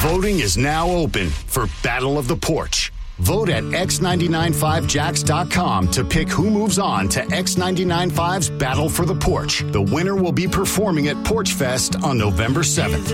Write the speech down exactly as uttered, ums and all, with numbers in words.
Voting is now open for Battle of the Porch. Vote at x nine nine five jacks dot com to pick who moves on to X ninety-nine point five's Battle for the Porch. The winner will be performing at Porch Fest on November seventh.